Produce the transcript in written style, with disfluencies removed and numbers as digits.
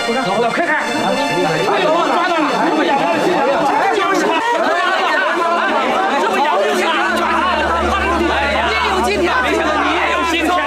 走了，快看！哎呦，抓到了！这不羊了，就是这不羊就是啊！哎呀，你也有今天，没想到你也有心头。